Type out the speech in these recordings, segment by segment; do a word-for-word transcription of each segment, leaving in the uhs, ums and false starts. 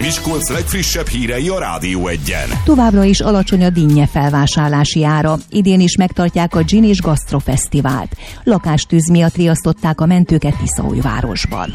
Miskolc legfrissebb hírei a Rádió Egyen. Továbbra is alacsony a dinnye felvásárlási ára. Idén is megtartják a Gin és Gasztrofesztivált. Lakástűz miatt riasztották a mentőket Tiszaújvárosban.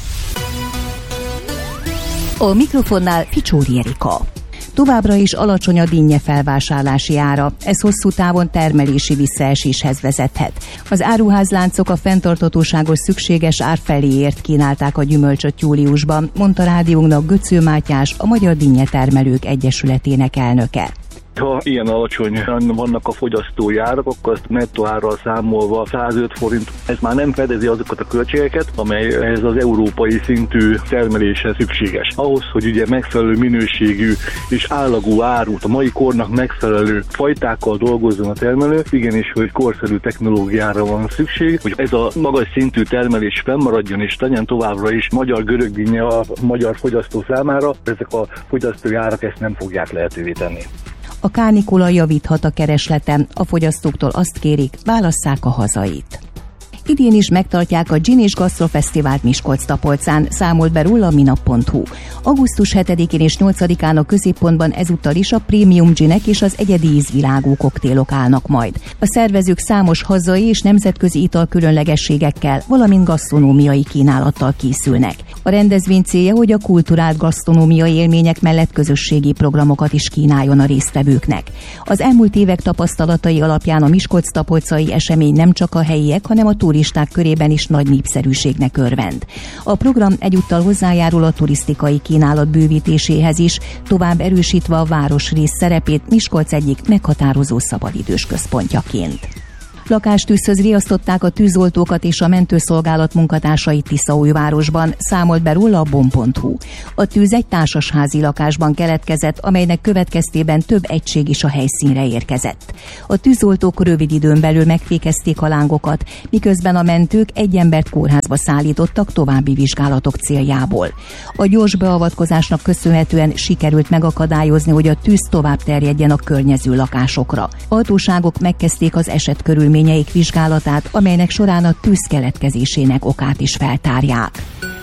A mikrofonnál Ficsóri Erika. Továbbra is alacsony a dinnye felvásárlási ára, ez hosszú távon termelési visszaeséshez vezethet. Az áruházláncok a fenntarthatóságos szükséges ár feléért kínálták a gyümölcsöt júliusban, mondta rádiónknak Göcző Mátyás, a Magyar Dinnyetermelők Egyesületének elnöke. Ha ilyen alacsonyan vannak a fogyasztói árak, akkor azt nettó árral számolva százöt forint, ez már nem fedezi azokat a költségeket, amely ez az európai szintű termeléshez szükséges. Ahhoz, hogy ugye megfelelő minőségű és állagú árut, a mai kornak megfelelő fajtákkal dolgozzon a termelő, igenis, hogy korszerű technológiára van szükség, hogy ez a magas szintű termelés fennmaradjon és legyen továbbra is magyar görögdinnye a magyar fogyasztó számára, ezek a fogyasztói árak ezt nem fogják lehetővé tenni. A kánikula javíthat a keresleten, a fogyasztóktól azt kérik, válasszák a hazait. Idén is megtartják a Gin és Gasztrofesztivált Miskolc-Tapolcán, számolt be róla a minap pont hu. augusztus hetedikén és nyolcadikán a középpontban ezúttal is a prémium ginek és az egyedi ízvilágú koktélok állnak majd. A szervezők számos hazai és nemzetközi ital különlegességekkel, valamint gasztronómiai kínálattal készülnek. A rendezvény célja, hogy a kulturált gasztronómiai élmények mellett közösségi programokat is kínáljon a résztvevőknek. Az elmúlt évek tapasztalatai alapján a miskolc-tapolcai esemény nem csak a helyiek, hanem a turisták körében is nagy népszerűségnek örvend. A program egyúttal hozzájárul a turisztikai kínálat bővítéséhez is, tovább erősítve a városrész szerepét Miskolc egyik meghatározó szabadidős központjaként. Lakástűzhöz riasztották a tűzoltókat és a mentőszolgálat munkatársait Tiszaújvárosban, számolt be róla a bom pont hu. A tűz egy társasházi lakásban keletkezett, amelynek következtében több egység is a helyszínre érkezett. A tűzoltók rövid időn belül megfékezték a lángokat, miközben a mentők egy embert kórházba szállítottak további vizsgálatok céljából. A gyors beavatkozásnak köszönhetően sikerült megakadályozni, hogy a tűz tovább terjedjen a környező lakásokra. A hatóságok megkezdték az eset körül vizsgálatát, amelynek során a tűz keletkezésének okát is feltárják.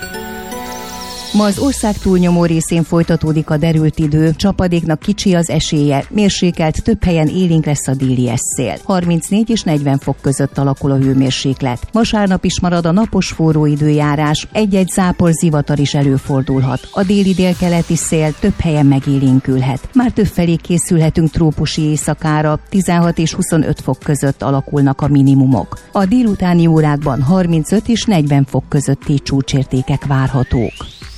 Ma az ország túlnyomó részén folytatódik a derült idő, csapadéknak kicsi az esélye, mérsékelt, több helyen élénk lesz a déli esszél. harmincnégy és negyven fok között alakul a hőmérséklet. Vasárnap is marad a napos forró időjárás, egy-egy zápor zivatar is előfordulhat. A déli délkeleti szél több helyen megélénkülhet. Már többfelé készülhetünk trópusi éjszakára, tizenhat és huszonöt fok között alakulnak a minimumok. A délutáni órákban harmincöt és negyven fok közötti csúcsértékek várhatók.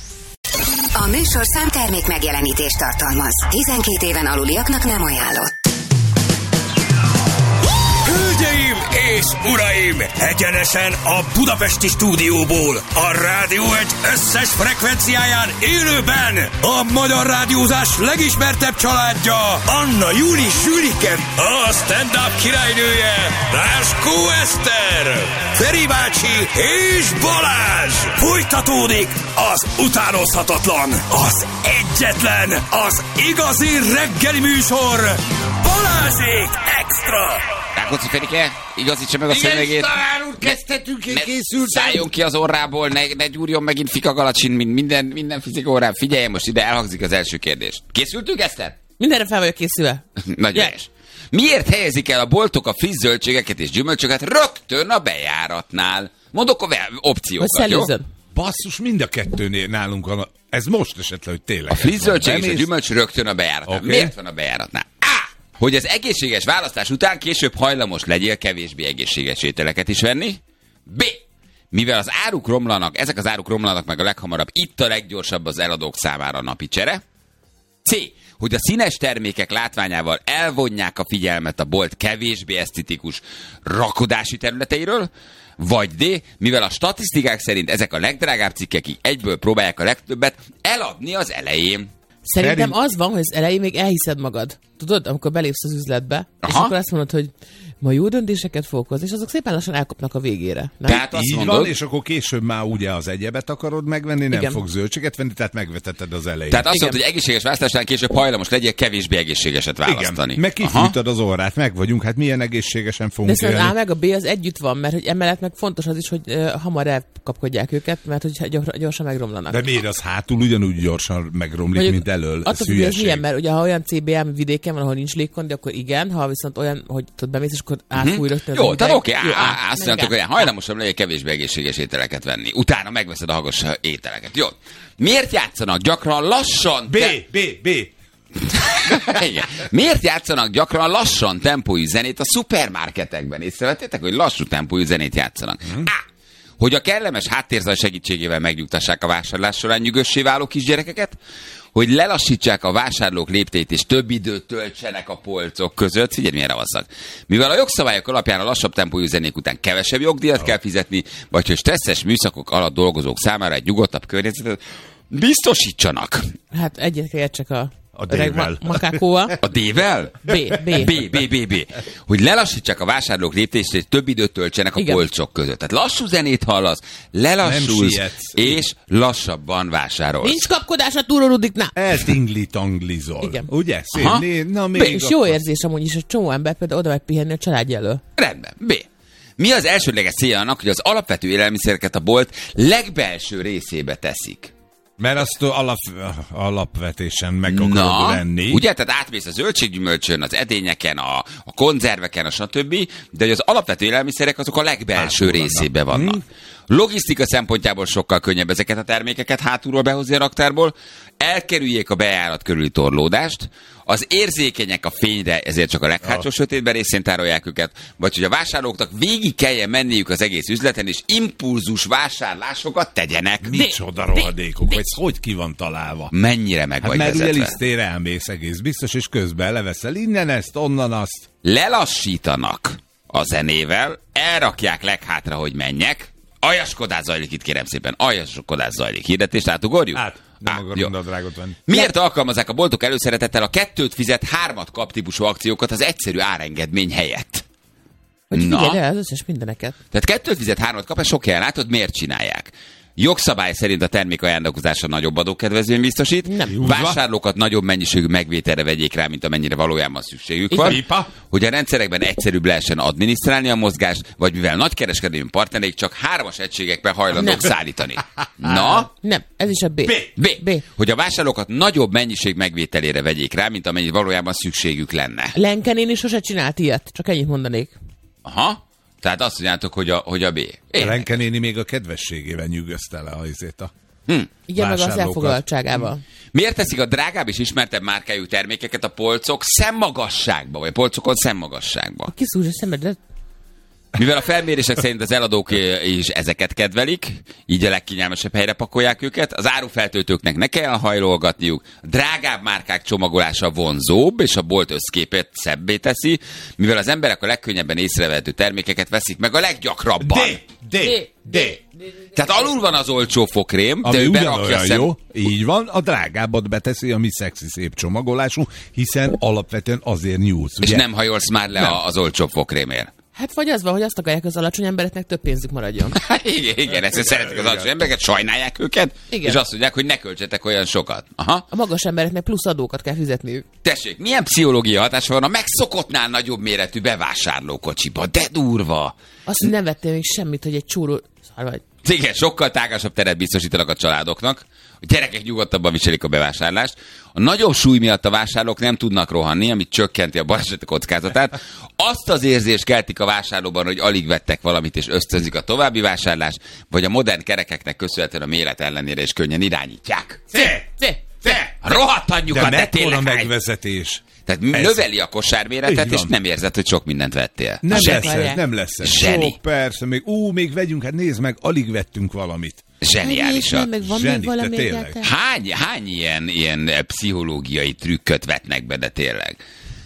A műsorszám termék megjelenítést tartalmaz. tizenkét éven aluliaknak nem ajánlott. Hölgyeim és uraim! Egyenesen a budapesti stúdióból, a Rádió egy összes frekvenciáján élőben a magyar rádiózás legismertebb családja, Anna Júli Zsülike, a stand-up királynője, Láskó Eszter, Feri bácsi és Balázs. Folytatódik az utánozhatatlan, az egyetlen, az igazi reggeli műsor, Balázsék Extra! Rákóczi Ferike, igazítsa meg a szövegét. Talán úr, kezdhetünk, én készültem. Szálljon ki az orrából, ne, ne gyúrjon megint Fika Galacsin, mint minden, minden fizik órán. Figyeljen, most ide elhangzik az első kérdés. Készültünk, Eszter? Mindenre fel vagyok készülve. Nagyon helyes. Miért helyezik el a boltok a friss zöldségeket és gyümölcsöket rögtön a bejáratnál? Mondok a opciókat, jó? Basszus, mind a kettőnél nálunk van. Ez most esetleg, hogy tényleg. A friss zöldség és a gyümölcs rögtön a bejáratnál. Okay. Miért van a bejáratnál? Hogy az egészséges választás után később hajlamos legyél kevésbé egészséges ételeket is venni. B. Mivel az áruk romlanak, ezek az áruk romlanak meg a leghamarabb, itt a leggyorsabb az eladók számára a napi csere. C. Hogy a színes termékek látványával elvonják a figyelmet a bolt kevésbé esztetikus rakodási területeiről. Vagy D. Mivel a statisztikák szerint ezek a legdrágább cikkek, egyből próbálják a legtöbbet eladni az elején. Szerintem az van, hogy az elején még elhiszed magad. tudod, amikor belépsz az üzletbe, Aha. és akkor azt mondod, hogy ma jó döntéseket fogok hozni, és azok szépen lassan elkopnak a végére. Nem? Tehát azt Így mondod, van, és akkor később már ugye az egyebet akarod megvenni, nem Igen. fogsz zöldséget venni, tehát megvetetted az elején. tehát azt Igen. mondod, hogy egészséges választásnál később hajlamos legyél kevésbé egészségeset választani. Igen, meg kifűtöd az orrát, meg vagyunk, hát milyen egészségesen De fogunk szerintem élni. A meg a B az együtt van, mert hogy emellett meg fontos az is, hogy uh, hamar elkapkodják őket, mert hogy gyor- gyorsan megromlanak. De miért az hátul ugyanúgy gyorsan megromlik, Mondjuk mint elől? Ez attól függ, hogy ez hülyeség. milyen, mert ugye ha olyan cé bé em vidéken van, ahol nincs légkondi, akkor igen, ha viszont olyan, hogy tudod, bemész, és akkor átfúj rögtön. Jó, az tehát ideg. oké, Jó, á, á, azt meg mondtuk, hogy át. hajlamosabb legyél kevésbé egészséges ételeket venni. Utána megveszed a hagos ételeket. Jó. Miért játszanak gyakran lassan? B, te- B, B. Igen. Miért játszanak gyakran lassan tempójú zenét a szupermarketekben? Észrevettétek, hogy lassú tempójú zenét játszanak? Hmm. Á, hogy a kellemes háttérzaj segítségével megnyugtassák a vásárlás során nyugossé váló kisgyerekeket, hogy lelassítsák a vásárlók lépteit és több időt töltsenek a polcok között. Figyelj, milyen ravasszak. Mivel a jogszabályok alapján a lassabb tempójú zenék után kevesebb jogdíjat oh. kell fizetni, vagy hogy stresszes műszakok alatt dolgozók számára egy nyugodtabb környezetet biztosítsanak. Hát egyet értsek a, A öreg D-vel. ma- makakóval. A D-vel? B, B. B, B, B, B. Hogy lelassítsák a vásárlók léptést, és több időt töltsenek a Igen. polcok között. Tehát lassú zenét hallasz, lelassulsz, sietsz. és lassabban vásárolsz. Nincs kapkodás a túrorudiknál. Eltingli-tanglizol. Igen. Ugye? Szép. Aha. Né, na, B. még És jó akkor- érzés amúgy is, hogy csomó ember például oda megy pihenni a családja elől. Rendben. B. Mi az elsődleges célja annak, hogy az alapvető élelmiszereket a bolt legbelső részébe teszik? Mert azt alap, alapvetésen meg akarod Na, venni. ugye? Tehát átmész a zöldséggyümölcsön, az edényeken, a, a konzerveken, a stb., de hogy az alapvető élelmiszerek azok a legbelső Hátul részébe vannak. vannak. Logisztika szempontjából sokkal könnyebb ezeket a termékeket hátulról behozni a raktárból, elkerüljék a bejárat körüli torlódást, az érzékenyek a fényre, ezért csak a leghátsó sötétben részén tárolják őket, vagy hogy a vásárlóknak végig kelljen menniük az egész üzleten, és impulzus vásárlásokat tegyenek. Micsoda rohadékok, hogy hogy ki van találva. Mennyire meg Hát vagy mert ugye vezetve. lisztére elmész egész biztos, és közben leveszel innen ezt, onnan azt. Lelassítanak a zenével, elrakják leghátra, hogy menjek. Aljaskodás zajlik itt, kérem szépen. Aljaskodás zajlik. Hirdetést átugorjuk? Hát, nem Á, akarod jó. a drágot venni. Miért alkalmazzák a boltok előszeretettel a kettőt fizet, hármat kap típusú akciókat az egyszerű árengedmény helyett? Hogy Na. figyelj el az összes mindeneket. Tehát kettőt fizet, hármat kap, és sok helyen látod, miért csinálják? Jogszabály szerint a termék ajándékozása nagyobb adókedvezmény biztosít. Nem. Vásárlókat nagyobb mennyiségű megvételre vegyék rá, mint amennyire valójában szükségük van. Pipa. Hogy a rendszerekben egyszerűbb lehessen adminisztrálni a mozgást, vagy mivel nagykereskedelmi partnereik csak hármas egységekben hajlandók Nem. szállítani. Na, Nem, ez is a B. B. B. B. Hogy a vásárlókat nagyobb mennyiség megvételére vegyék rá, mint amennyi valójában szükségük lenne. Lenkenén is sose csinált ilyet, csak ennyit mondanék. Aha. Tehát azt mondjátok, hogy a, hogy a B. Én. Lenke néni még a kedvességével nyűgözte le a izét a... Igen, meg az Vásárlókat. elfoglaltságával. Miért teszik a drágább és ismertebb márkájú termékeket a polcok szemmagasságba, vagy polcokon szemmagasságba? Kiszúrja a szemedet. Mivel a felmérések szerint az eladók is ezeket kedvelik, így a legkényelmesebb helyre pakolják őket, az árufeltöltőknek ne kell hajlolgatniuk, a drágább márkák csomagolása vonzóbb, és a bolt összképet szebbé teszi, mivel az emberek a legkönnyebben észrevehető termékeket veszik meg a leggyakrabban. D. D. D. Tehát alul van az olcsó fokrém, de Ami ő berakja ugyanolyan szem... jó, így van, a drágábbat beteszi, ami szexi szép csomagolású, hiszen alapvetően azért nyúlsz, És ugye? nem hajolsz már le Nem. a- az olcsó fokrémért. Hát vagy az van, hogy azt akarják, az alacsony embereknek több pénzük maradjon. igen, igen, ezt szeretik az alacsony embereket, sajnálják őket, Igen. és azt mondják, hogy ne költsetek olyan sokat. Aha. A magas embereknek plusz adókat kell fizetniük. Tessék, milyen pszichológiai hatása van a megszokottnál nagyobb méretű bevásárlókocsiba? De durva! Azt, hogy nem vettél még semmit, hogy egy csóró... Szar vagy. Igen, sokkal tágasabb teret biztosítanak a családoknak. A gyerekek nyugodtabban viselik a bevásárlást. A nagyobb súly miatt a vásárlók nem tudnak rohanni, amit csökkenti a balesetek kockázatát. Azt az érzést keltik a vásárlóban, hogy alig vettek valamit és ösztönzik a további vásárlást, vagy a modern kerekeknek köszönhetően a méret ellenére is könnyen irányítják. C! C! C! Rohadt De anyjukat, de mekkora tényleg hány- megvezetés. Tehát Ez- növeli a kosárméretet, Így és van. nem érzed, hogy sok mindent vettél. Nem Zseni. lesz ez, nem lesz ez. Zseni. Sok, persze, még, ú, még vegyünk, hát nézd meg, alig vettünk valamit. Zseniálisak. Nem, meg van Zseni, még valami de tényleg. egyáltalán? Hány, hány ilyen, ilyen eh, pszichológiai trükköt vetnek be, de tényleg?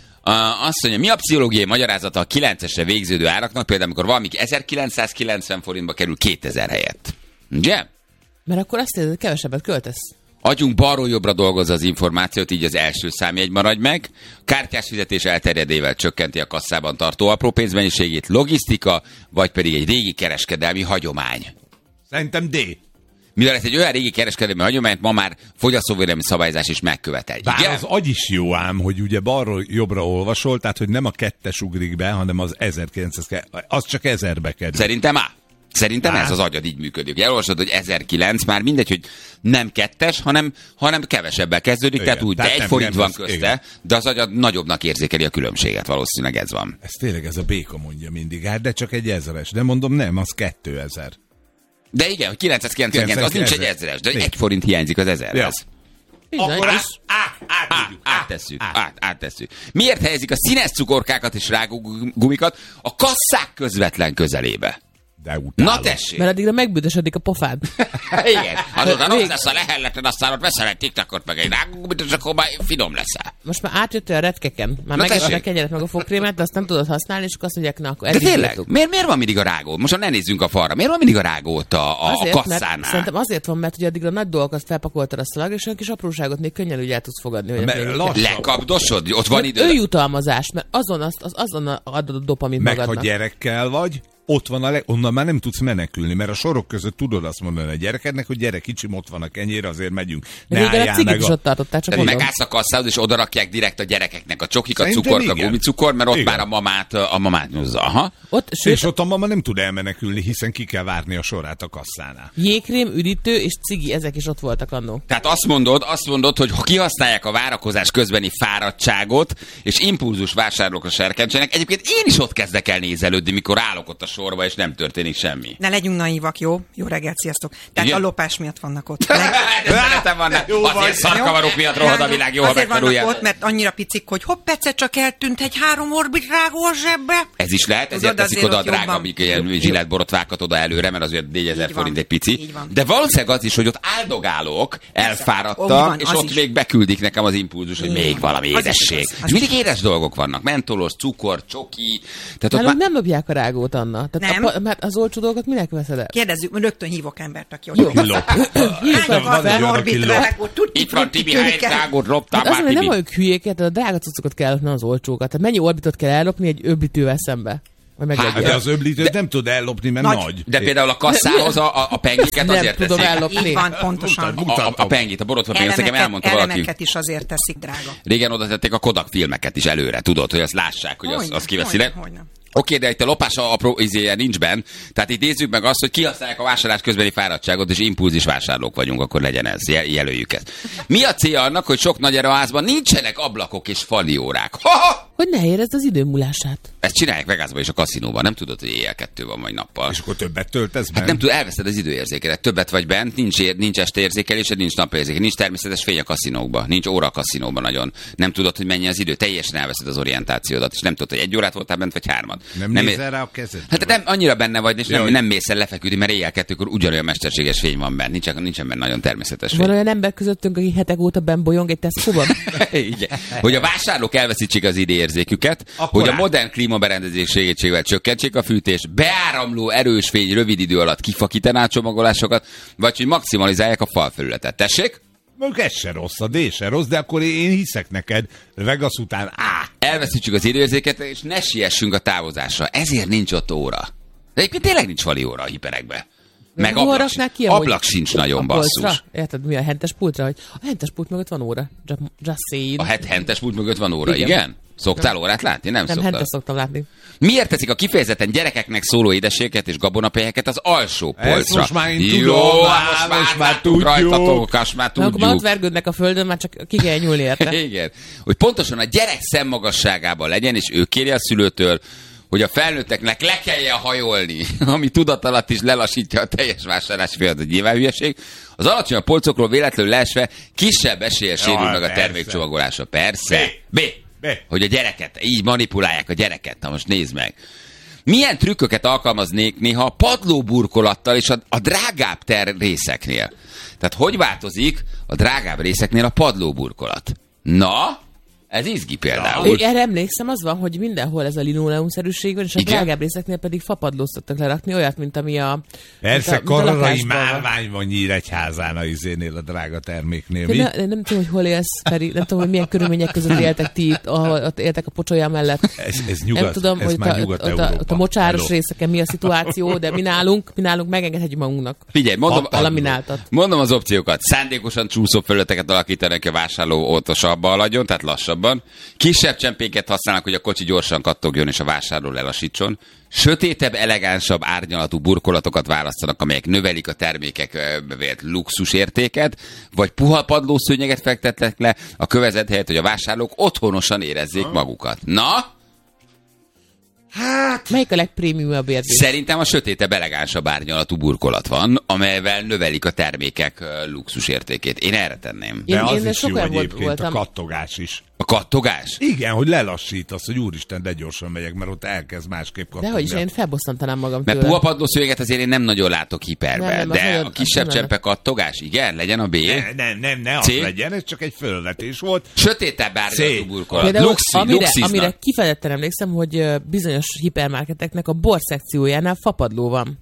Uh, azt mondja, mi a pszichológiai magyarázata a kilencesre végződő áraknak, például amikor valamik ezerkilencszázkilencven forintba kerül kétezer helyett? Ugye? Mert akkor azt érzed, hogy kevesebbet költesz. Agyunk balról jobbra dolgozza az információt, így az első számjegy maradj meg. Kártyás fizetés elterjedével csökkenti a kasszában tartó apró pénzmennyiségét, logisztika, vagy pedig egy régi kereskedelmi hagyomány. Szerintem D. Mivel ez egy olyan régi kereskedelmi hagyományt ma már fogyasztóvédelmi szabályzás is megkövetel. Bár Igen? az agy is jó ám, hogy ugye balról jobbra olvasol, tehát hogy nem a kettes ugrik be, hanem az ezerkilencszáz, az csak ezerbe kerül. Szerintem á. Szerintem Á. ez az agyad így működik. Elolvasod, hogy ezerkilenc, már mindegy, hogy nem kettes, hanem, hanem kevesebbel kezdődik, igen, tehát úgy, tehát de egy forint van közte, igen. De az agyad nagyobbnak érzékeli a különbséget, valószínűleg ez van. Ez tényleg ez a béka mondja mindig, hát de csak egy ezeres, de mondom nem, az kétezer. De igen, hogy kilencszázkilencvenkilenc, az nincs egy ezeres, de egy forint hiányzik az ezerhez. Ja. Akkor át, át, át, áttesszük, át, áttesszük. Miért helyezik a színes cukorkákat és rágógumikat a kasszák közvetlen közelébe? De utálom. Na tessék! Mert addigra megbüdösödik a pofád. Igen, azután ott lesz a lehelletlen, aztán ott veszel egy tiktakot, meg egy rágógumit, és akkor már finom leszel. Most már átjöttél a retkeken. Már megetted a kenyeret meg a fogkrémet, de azt nem tudod használni, és akkor azt mondják, na akkor de tényleg? Miért, miért van mindig a rágó? Most ne nézzünk a falra. Miért van mindig a rágó ott a, a, azért, a kasszánál? Mert, szerintem azért van, mert ugye addigra nagy dolgokat felpakoltad a szalag, és olyan kis apróságot még könnyen úgy el tudsz fogadni. Hogy lekapdosod? Ott van idő. Ő jutalmazás, mert azon, azt, az, azon adod a dopamint meg magadnak. ha gyerekkel vagy, ott van a leg... onnan már nem tudsz menekülni, mert a sorok között tudod azt mondani a gyerekednek, hogy gyere kicsim, ott van a kenyér, azért megyünk. Ne álljál meg a... tartottál, csak megállsz a kasszához, és odarakják direkt a gyerekeknek a csokikat, cukort, a gumicukor, mert ott igen. Már a mamát, a mamát nyúzza. Aha. Ott, sőt, és ott a mama nem tud elmenekülni, hiszen ki kell várni a sorát a kasszánál. Jégkrém, üdítő és cigi, ezek is ott voltak annó. Tehát azt mondod, azt mondod, hogy kihasználják a várakozás közbeni fáradtságot, és impulzus vásárlókra serkentsenek. Egyébként én is ott kezdek el nézelődni, mikor állok ott a sorba, és nem történik semmi. Ne legyünk naívak, jó? Jó reggelt, sziasztok. Tehát igen? A lopás miatt vannak ott. Meg... Szeretem van, azért szarkavarok miatt rohad a világ, jó, ha megtanulják. Ott, mert annyira picik, hogy hopp, egyszer csak eltűnt egy három orbit rágó a zsebbe. Ez is lehet, ezért teszik oda a drága zsilletborotvákat oda előre, mert azért négyezer forint egy pici. De valószínűleg az is, hogy ott áldogálok, elfáradtak, és ott még beküldik nekem az impulzus, hogy még valami édesség. És mindig édes dolgok vannak. Mentolos, cukor, csoki. Nem lopják a rágót, Anna. A, mert az olcsó dolgokat minek veszed el? Kérdezzük, rögtön hívok embert, aki ott lop. Itt van Tibi, ha egy rágót loptál már, Tibi. Nem olyan hülyéket, a drága cuccokat kell lopni, az olcsókat. Tehát mennyi orbitot kell ellopni egy öblítővel szembe? Hát, de az öblítőt nem tud ellopni, mert nagy. nagy. De például a kasszához a, a, a pengiket azért teszik. Nem tudom ellopni. Így van, pontosan. A, a, a pengit, a borotva pengit, nekem elmondta valaki. Elemeket is azért teszik, drága. Régen oda tették a Kodak filmeket is előre, tudod, hogy azt lássák, hogy azt az kiveszi le. Oké, okay, de itt a lopás apró izéje nincs benn. Tehát itt nézzük meg azt, hogy kihasználják a vásárlás közbeni fáradtságot, és impulzis vásárlók vagyunk, akkor legyen ez, jelöljük ezt. Mi a célja annak, hogy sok nagy erőházban nincsenek ablakok és fali órák? Ha-ha! Hogy ne érezd az idő múlását. Ezt csinálják Vegasban és a kaszinóban, nem tudod, hogy éjjel kettő van, vagy nappal. És akkor többet töltesz hát nem tud, elveszed az időérzékedet. Többet vagy bent, nincs, ér, nincs esteérzékelésed, nincs napérzékelés, nincs természetes fény a kaszinókban, nincs óra a kaszinóban nagyon. Nem tudod, hogy mennyi az idő, teljesen elveszed az orientációdat, és nem tudod, hogy egy órát voltál bent, vagy hármat. Nem, nem nézel rá a kezed. Hát nem annyira benne vagy, és nem, nem mész el lefeküdni, mert éjjel kettőkor ugyanolyan mesterséges fény van benne, nincsen, nincsen benne nagyon természetes fény. Van olyan ember közöttünk, aki hetek óta benn bolyong egy Tesco-ban? Hogy a vásárlók elveszítsék az időérzéküket, hogy a modern klímaberendezés segítségével csökkentsék a fűtést, beáramló erős fény rövid idő alatt kifakítaná a csomagolásokat, vagy hogy maximalizálják a falfelületet. Tessék? Mondjuk ez se rossz, a D se rossz, de akkor én hiszek neked, Vegas után á. Elveszítsük az időérzéket, és ne siessünk a távozásra. Ezért nincs ott óra. De egyébként tényleg nincs vali óra a hiperekbe. Meg ablak, sin- ki, ablak sincs nagyon, basszus. Érted, mi a hentes pultra? Hogy a hentes pult mögött van óra. Just, just saying. A het- hentes pult mögött van óra, igen? igen? Szoktál nem. órát látni? Nem, nem szoktam. Nem, hentes szoktam látni. Miért teszik a kifejezetten gyerekeknek szóló édességeket és gabonapelyeket az alsó polcra? Most már én Jó, tudom, most már, most már tudjuk. Rajtatok, most már tudjuk. Akkor már ott vergődnek a földön, már csak ki kell nyúlni érte. Igen. Hogy pontosan a gyerek szemmagasságában legyen, és ő kéri a szülőtől, hogy a felnőtteknek le kelljen hajolni, ami tudat alatt is lelassítja a teljes vásárlási folyamatot, nyilván hülyeség. Az alacsony a polcokról véletlenül leesve kisebb eséllyel sérül meg a termékcsomagolása. Persze. B. B. Hogy a gyereket, így manipulálják a gyereket. Na most nézd meg. Milyen trükköket alkalmaznék néha a padlóburkolattal és a, a drágább ter részeknél? Tehát hogy változik a drágább részeknél a padlóburkolat? Na, Ez izgi például. Erre emlékszem, az van, hogy mindenhol ez a linoleumszerűség van, és a drágább részeknél pedig fapadlót szoktak lerakni, olyat, mint ami a Persze, kararai málvány van Nyíregyházán a izénél, a drága terméknél. Mi? Ne, nem tudom, hogy hol élsz, Feri, nem tudom, hogy milyen körülmények között éltek ti itt, ahol ott éltek a pocsolya mellett. Ez, ez nyugat, nem tudom, ez hogy már a, Nyugat-Európa. ott, a, ott a mocsáros részeken mi a szituáció, de mi nálunk, mi nálunk megengedhetjük magunknak. Figyelj, mondom, a, lamináltat. mondom az opciókat. Szándékosan csúszó felületeket alakítanak a vásárló óvatosabban haladjon, tehát lassabban. Kisebb csempéket használnak, hogy a kocsi gyorsan kattogjon és a vásárló lelassítson. Sötétebb, elegánsabb árnyalatú burkolatokat választanak, amelyek növelik a termékek vélt luxusértéket, vagy puha padlószőnyeget fektetnek le a kövezet helyett, hogy a vásárlók otthonosan érezzék magukat. Na? Hát... Melyik a legprémiumabb érzés? Szerintem a sötétebb, elegánsabb árnyalatú burkolat van, amelyvel növelik a termékek luxusértékét. Én erre tenném. De én, az én is jó egyébként, voltam. a kattogás is. A kattogás? Igen, hogy lelassítasz, hogy úristen, de gyorsan megyek, mert ott elkezd másképp kattogni. Dehogy is, én felbosszantanám magam Mert tőle. puha padlószőnyeget azért én nem nagyon látok hiperbe, nem, nem, de nagyon, a kisebb csempe kattogás, igen, legyen a B. Ne, nem, nem, ne az legyen, ez csak egy fölvetés volt. Sötétebb árnyalatú burkolat. Például, Luxi, amire, amire kifejezetten emlékszem, hogy bizonyos hipermarketeknek a bor szekciójánál fapadló van.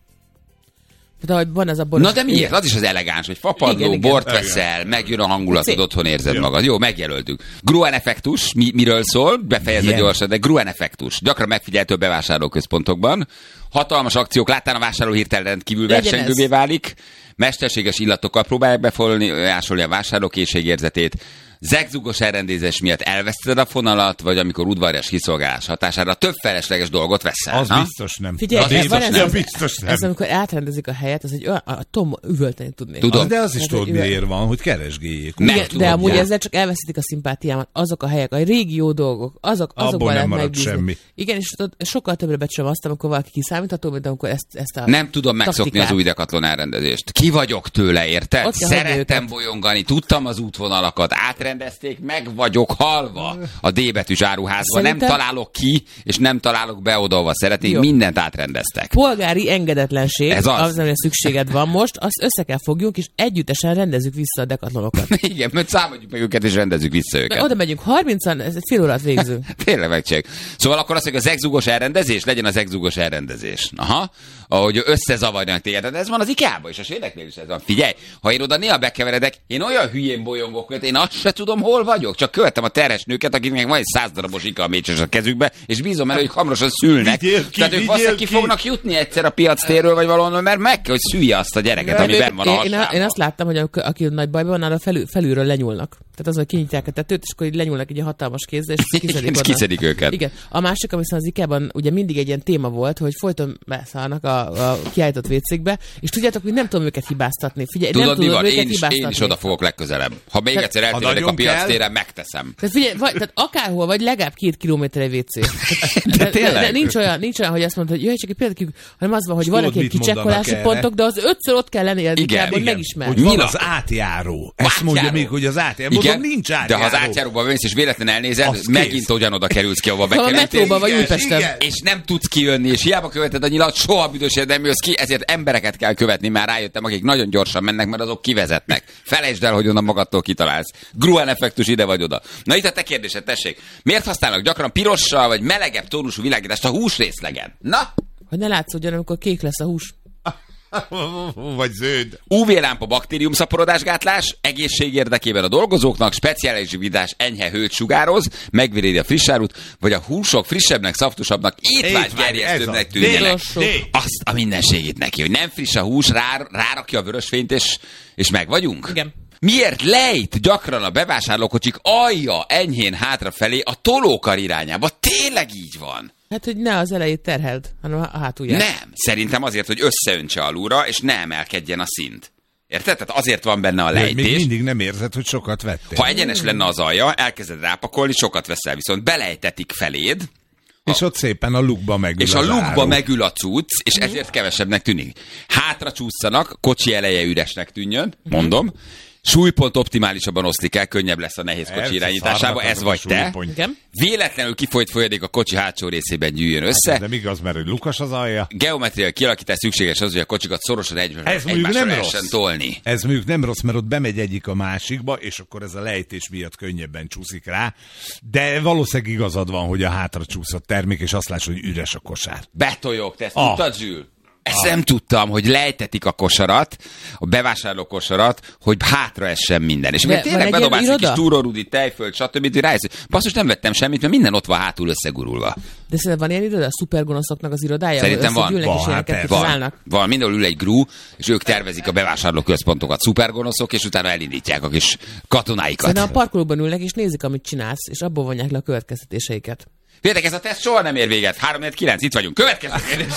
Tehát, ahogy van ez a boros... Na de miért? Az is az elegáns, hogy fapadló, igen, bort igen. veszel, megjön a hangulatod, otthon érzed igen. magad. Jó, megjelöltük. Gruen effektus, mi, miről szól? Befejezve igen. gyorsan, de Gruen effektus. Gyakran megfigyelhető bevásárlóközpontokban. Hatalmas akciók láttán a vásárló hirtelen rendkívül versengővé válik. Mesterséges illatokkal próbálják befolyásolni a vásárló készségérzetét. Zegzugos elrendezés miatt elveszted a fonalat, vagy amikor udvarias kiszolgálás hatására több felesleges dolgot veszel. Az na? biztos nem. Figyelj, az ez, biztos, ez, nem. ez, biztos nem. Ez amikor átrendezik a helyet, az egy olyan, a Tom üvölteni tudnék. Tudom. Az, de az is hát, tudod, miért van, hogy keresgéljék. Igen, de amúgy ja. ezzel csak elveszítik a szimpátiámat. Azok a helyek, a régi jó dolgok, azok, azokban lehet megbízni. Semmi. Igen, és sokkal többre becsülöm azt, amikor valaki kiszámítható, mint amikor ezt, ezt a nem tudom megszokni az új Decathlon elrendezést. Ki vagyok tőle, érted? Szerettem bolyongani, tudtam az útvonalakat, átrendezték, meg vagyok halva a D betűs áruházban. Szerintem... Nem találok ki, és nem találok be oda, szeretnék, jó. Mindent átrendeztek. Polgári engedetlenség, ez az, az amire szükséged van most, azt össze kell fogjunk, és együttesen rendezzük vissza a Decathlonokat. Igen, mert számadjuk meg őket, és rendezzük vissza őket. De oda megyünk harmincan, ez egy fél órát végzünk. Tényleg megcsináljuk. Szóval akkor azt mondjuk, a zegzugos elrendezés, legyen a zegzugos elrendezés. Aha, ahogy összezavarjanak téged. De ez van az IKEA-ban is, a svédeknél is ez van. Figyelj, ha én oda néha bekeveredek, én olyan hülyén bolyongok, hogy én azt se tudom, hol vagyok. Csak követem a terhes nőket, akiknek van egy száz darabos IKEA mécses a kezükbe, és bízom el, hogy hamarosan szülnek. Ki, Tehát ők valószínűleg ki fognak jutni egyszer a piac térről, vagy valahol, mert meg kell, hogy szülje azt a gyereket, ami benn van a hasában. Én, én azt láttam, hogy aki nagy bajban van, arra felül, felülről lenyúlnak. Tehát az, hogy kinyitják a tetőt, és akkor így lenyúlnak egy hatalmas kézzel, és kiszedik, kiszedik őket. Igen. A másik, ami az IKEA-ban ugye mindig egy ilyen téma volt, hogy folyton beszállnak a, a kiállított vécékbe, és tudjátok, hogy nem tudom őket hibáztatni. Figyelj, tudod, nem tudom van? őket Én is, hibáztatni. én is oda fogok legközelebb. Ha még egyszer eltévedek a piac téren, megteszem. Tehát figyelj, vagy, tehát akárhol vagy, legalább két kilométer egy vécé. De, de tényleg? De nincs olyan, nincs olyan, hogy azt mondod, hogy jöjj, csak egy például, hanem az van, hogy vannak egy kicsekkolási pontok, de az ötször ott kell lenni, hogy megismerd. Hogy van az átjáró. Ezt mondja még, hogy az átjáró. Mondom, nincs átjáró. De ha az átjáróba bemész és véletlenül elnézed, megint ugyanoda kerülsz ki, ahova be kell. A metróba vagy Újpesten. És nem tudsz kijönni, és hiába követed a nyilat, soha büdösért nem jössz ki, ezért embereket kell követni, már rájöttem, akik nagyon gyorsan mennek, mert azok kivezetnek. Felejtsd el, hogy onnan magadtól kitalálsz. Gruen effektus ide vagy oda. Na itt a te kérdésed, tessék. Miért használnak gyakran pirossal vagy melegebb tónusú világítást a húsrészlegen? Na? Hogy ne látszódjon, amikor kék lesz a hús. Vagy zöld. ú vé-lámpa baktériumszaporodásgátlás, egészség érdekében a dolgozóknak, speciális vidás enyhe hőt sugároz, megvédi a friss árut, vagy a húsok frissebbnek, szaftosabbnak, étvágygerjesztőbbnek tűnjenek. Azt a mindenségét neki, hogy nem friss a hús, rá, rárakja a vörösfényt, és, és meg vagyunk? Igen. Miért lejt gyakran a bevásárlókocsik alja enyhén hátrafelé a tolókar irányába? Tényleg így van. Hát, hogy ne az elejét terheld, hanem a hátulját. Nem. Szerintem azért, hogy összeöntse alulra, és ne emelkedjen a szint. Érted? Tehát azért van benne a lejtés. Még mindig nem érzed, hogy sokat vettél. Ha egyenes lenne az alja, elkezded rápakolni, sokat veszel, viszont belejtetik feléd. És a... ott szépen a lukba megül És a lukba megül a cucc, és ezért kevesebbnek tűnik. Hátra csúszanak, kocsi eleje üresnek tűnjön, mondom, súlypont optimálisabban oszlik el, könnyebb lesz a nehéz kocsi irányításába, ez vagy te. Véletlenül kifolyt folyadék a kocsi hátsó részében gyűjjön össze. De igaz, mert hogy lukas az alja. Geometriai kialakítás szükséges az, hogy a kocsikat szorosan egymásra lehessen tolni. Ez mondjuk nem rossz, mert ott bemegy egyik a másikba, és akkor ez a lejtés miatt könnyebben csúszik rá. De valószínűleg igazad van, hogy a hátra csúszott termék, és azt látsd, hogy üres a kosár. Betoljog, te ezt ah. tudtad, Zsül? Ezt ah. nem tudtam, hogy lejtetik a kosarat, a bevásárló kosarat, hogy hátra essen minden. És akkor tényleg bedobálsz egy kis túrórudi, tejföld, stb. Hogy rájössz, basszus, nem vettem semmit, mert minden ott van hátul összegurulva. De szerintem van ilyen iroda? A szupergonoszoknak az irodája? Szerintem van. Van, hát van. Van. Mindenhol ül egy grú, és ők tervezik a bevásárló központokat, szupergonoszok, és utána elindítják a kis katonáikat. Szerintem a parkolóban ülnek, és nézik, amit csinálsz, és abból vonják le a következtetéseiket. Féltek, ez a teszt soha nem ér véget. három négy kilenc, itt vagyunk. Következő kérdés.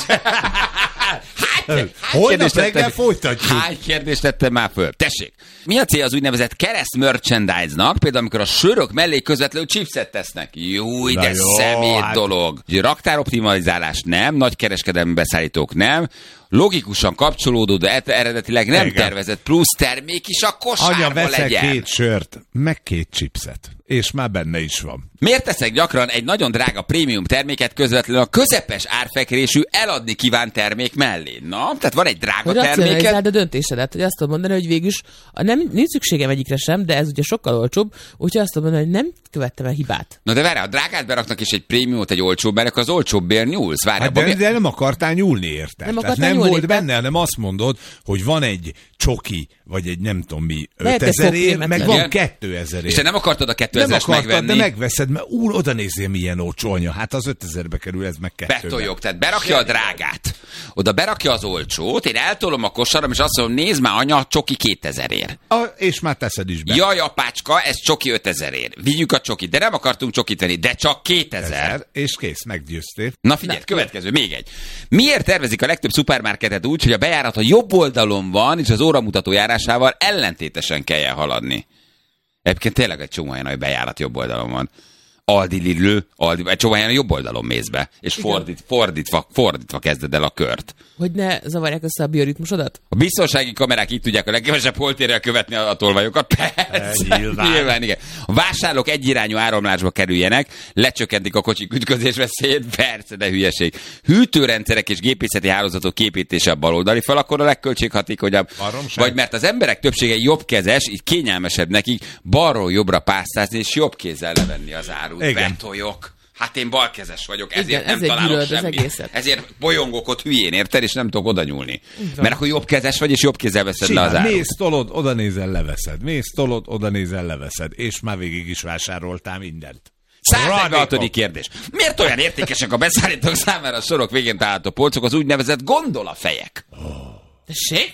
Hány, Holnap reggel folytatjuk. Hány kérdést tettem már föl? Tessék, mi a cél az úgynevezett kereszt merchandise-nak? Például, amikor a sörök mellé közvetlenül chipset tesznek. Júj, de jó, szemét hát... dolog. Raktároptimalizálás nem, nagy kereskedelmi beszállítók nem, logikusan kapcsolódó, de eredetileg nem igen. tervezett plusz termék is a kosárba Anya, veszek legyen. két sört, meg két chipset, és már benne is van. Miért teszek gyakran egy nagyon drága prémium terméket közvetlenül a közepes árfekvésű eladni kívánt termék mellé? Na, tehát van egy drága hogy terméket. Hogy a döntésedet, hogy azt tudom mondani, hogy végülis nem, nincs szükségem egyikre sem, de ez ugye sokkal olcsóbb, úgyhogy azt tudom mondani, hogy nem követtem el hibát. Na de várjál, a drágát beraknak és egy prémiumot egy olcsóbb, mert az olcsóbbért nyúlsz. Várjál, hát de, de nem akartál nyúlni érte. Nem, nem volt érte. Benne, hanem azt mondod, hogy van egy csoki, vagy egy nem tudom mi, ötezer ér, meg van kétezer ér. És te nem akartad a kétezres megvenni? De megveszed, mert úr, oda nézzél milyen olcsó, anya. Hát az ötezerbe kerül, ez meg kettőbe. Betoljog, tehát berakja a drágát. Oda berakja az olcsót, én eltolom a kosaram, és azt mondom, nézd már, anya, csoki kétezer ér. A, és már teszed is be. Jaj, apácska, ez csoki ötezer ér. Vigyük a csokit, de nem akartunk csokit venni, de csak kétezer. Ezer, és kész, meggyőztél. Na figyelj, következő, még egy. Miért tervezik a legtöbb szupermarketet úgy, hogy a bejárat a jobb oldalon van, és az óramutató járásával ellentétesen kelljen haladni? Egyébként tényleg egy csomó helyen, hogy bejárat jobb oldalon van. Aldi, Lidl, Aldi, egy csomó helyen jobb oldalon mész be, és fordít, fordítva, fordítva kezded el a kört. Hogy ne zavarják össze a bioritmusodat? A biztonsági kamerák így tudják a legkevesebb holtérrel követni a tolvajokat. Persze, nyilván. nyilván, igen. A vásárlók egyirányú áramlásba kerüljenek, lecsökkentik a kocsik ütközés veszélyét, persze, de hülyeség. Hűtőrendszerek és gépészeti hálózatok képítése a baloldali fal, akkor a legköltséghatékonyabb. Vagy mert az emberek többsége jobbkezes, így kényelmesebb nekik balról jobbra pásztázni, és jobb kézzel levenni az árut. Betoljok. Hát én balkezes vagyok, ezért igen, nem ezért találok semmit. Ezért bolyongok ott hülyén, érted, és nem tudok oda nyúlni. Mert akkor jobbkezes vagy, és jobb kézzel veszed Simán, le az árut. Mész, tolod, oda nézel, leveszed. Mész, tolod, oda nézel, leveszed. És már végig is vásároltál mindent. száz negyvenhatodik kérdés. Miért olyan értékesek a beszállítók számára a sorok végén található polcok, az úgynevezett gondolafejek? Oh. Tessék?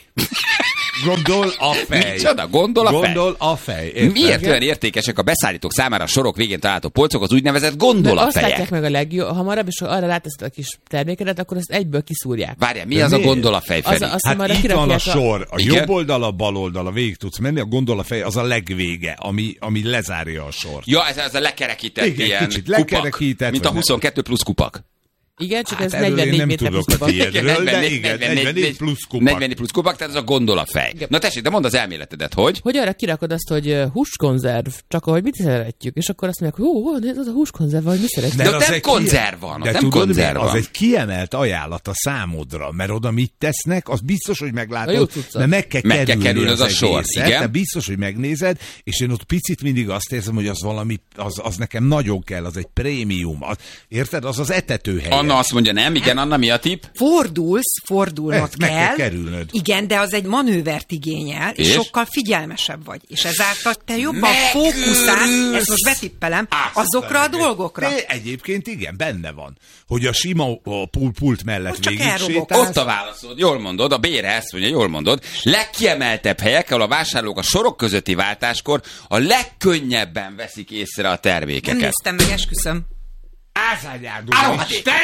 Gondol a fej. Micsoda? Gondol a fej. Gondol a fej. Érted? Miért olyan értékesek a beszállítók számára a sorok végén található polcok, az úgynevezett gondolafejek? Azt látják meg a legjobb, hamarabb, és ha arra ráteszed a kis termékedet, akkor azt egyből kiszúrják. Várjál, mi de az miért? A gondolafej, Feri? Az, az, hát itt van a sor, a igen? Jobb oldal, a bal oldal, a végig tudsz menni, a gondolafej az a legvége, ami, ami lezárja a sort. Ja, ez, ez a lekerekített igen, ilyen kicsit lekerekített, mint a huszonkettő plusz kupak. Igen, csak hát ez negyvennégy méter plusz kupak. Ilyenről, de igen, negyvennégy plusz kupak. negyvennégy plusz kupak, tehát ez a gondolafej. Igen. Na tessék, de mondd az elméletedet, hogy? Hogy arra kirakod azt, hogy húskonzerv, csak ahogy mit szeretjük, és akkor azt mondják, hogy jó, ez az a húskonzerv, vagy mi szeretjük. De, de ott nem konzerv van, de nem tudod, konzerv van. Az egy kiemelt ajánlat a számodra, mert oda mit tesznek, az biztos, hogy meglátod, mert meg kell meg kerülni, kerülni az, az a sor, igen? De biztos, hogy megnézed, és én ott picit mindig azt érzem, hogy az valami, az, az nekem nagyon kell, az egy prémium. Az, érted? Az az etetőhely. Anna azt mondja, nem, igen, Anna, mi a tipp? Fordulsz, fordulnod ezt kell. Meg kell kerülnöd. Igen, de az egy manővert igényel, és, és sokkal figyelmesebb vagy. És ezáltal te jobban fókuszálsz, ezt most betippelem, azokra a dolgokra. De egyébként igen, benne van. Hogy a sima a pult, pult mellett végig sétálsz. Ott a válaszod, jól mondod, a Bére ezt mondja, jól mondod. Legkiemeltebb helyek, ahol a vásárlók a sorok közötti váltáskor a legkönnyebben veszik észre a termékeket. Nem néztem meg, esküszöm. Ázányárdul.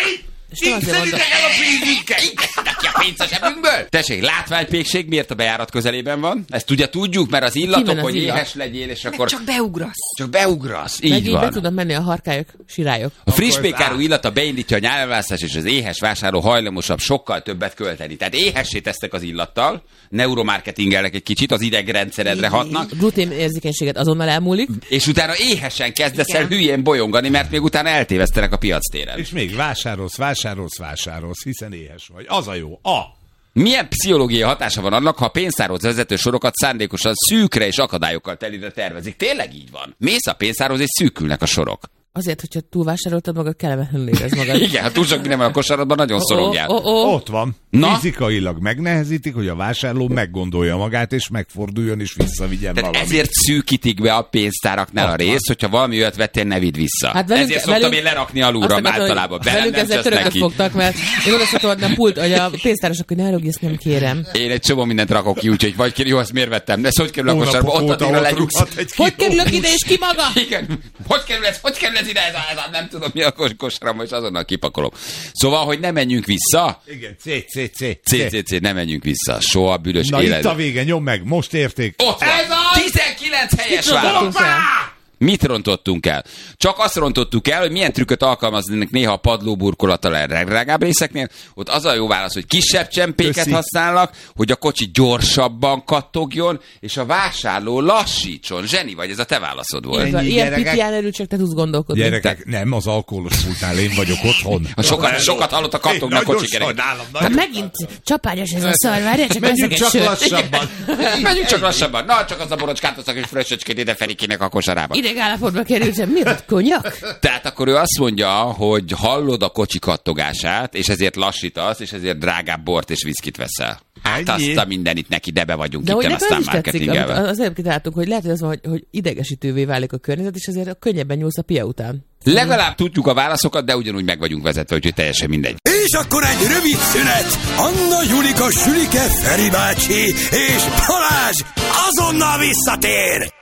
És nem azért mondom. el a pénzünket! Igeszitek ki a pénzt a zsebünkből! Tessék, látványpékség miért a bejárat közelében van? Ezt ugye tudjuk, mert az illatok, az hogy illat. Éhes legyél, és meg akkor... csak beugrasz. Csak beugrasz, így meg van. Meg így be tudnak menni a harkályok, sirályok. A friss pékárú illata beindítja a nyálvásztás, és az éhes vásárló hajlamosabb sokkal többet költeni. Tehát éhessé tesztek az illattal, neuromarketingelnek egy kicsit, az idegrendszeredre hatnak. Glutén érzékenységet azonnal elmúlik. És utána éhesen kezdesz el hülyén bolyongani, mert még utána eltévesztenek a piactéren. És még vásárolsz, vásárolsz, vásárolsz, hiszen éhes vagy. Az a jó. A. Milyen pszichológiai hatása van annak, ha a pénztárhoz vezető sorokat szándékosan szűkre és akadályokkal telítve tervezik? Tényleg így van. Mész a pénztárhoz, és szűkülnek a sorok. Azért, hogyha túlvásároltad magad, kellemetlenül érez magad. Igen, ha túl sok minden van a kosaratban, nagyon oh, szorongjál. Oh, oh, oh. Ott van. Na? Fizikailag megnehezítik, hogy a vásárló meggondolja magát, és megforduljon, és visszavigyen valamit. valamit. Ezért szűkítik be a pénztáraknál a részt, hogyha valami olyat vettél, ne vidd vissza. Hát velünk, ezért szoktam velünk, én lerakni alulra általában. Velünk ezzel töröket fogtak, mert én oda szoktam adni a pult, hogy a pénztárosok, hogy ne rögj, ezt nem kérem. Én egy csomó mindent rakok ki, úgyhogy vagy jó, azt miért vettem? Ez hogy kerül a kosárba? Ott addigra legyúsz. Hogy kerülök ide, és ki maga? Igen. Hogy kerül ez? Hogy kerül ez ide? Ez nem tudom, mi a kosaram, és azonnal kipakolom. Szóval, hogy ne menjünk vissza. Igen, C, C, C. C, C, C, ne menjünk vissza. Soha büdös Na élet. itt a vége, nyom meg, most érték. Ott van. Ez az! tizenkilenc helyes válasz. Mit rontottunk el? Csak azt rontottuk el, hogy milyen trükköt alkalmaznak néha a padlóburkolattal a legdrágább részeknél. Ott az a jó válasz, hogy kisebb csempéket Köszi. használnak, hogy a kocsi gyorsabban kattogjon, és a vásárló lassítson. Zseni vagy, ez a te válaszod volt. Ennyi, ilyen pitján erről csak te tudsz gondolkodni. Gyerekek, nem, az alkoholos pultnál én vagyok otthon. A sokat, sokat hallott a kattognak a kocsikerek. Hát megint csapányos ez a szar, várjál, csak menjünk csak lassabban. Menjünk csak lassabban. Na, csak az a borocskát hoztak, és fröccsöcskét ide Ferikének a kosarába. Állapotba kerültem, mi ott konyak? Tehát akkor ő azt mondja, hogy hallod a kocsi kattogását, és ezért lassítasz, és ezért drágább bort és viszkit veszel. Hát azt a mindenit neki, de be vagyunk de itten, aztán marketingelve. Az előbb kitaláltuk, hogy lehet, hogy az van, hogy, hogy idegesítővé válik a környezet, és azért könnyebben nyúlsz a pia után. Legalább tudjuk a válaszokat, de ugyanúgy meg vagyunk vezetve, úgyhogy teljesen mindegy. És akkor egy rövid szünet. Anna, Julika, Sülike, Feri bácsi és Balázs azonnal visszatér!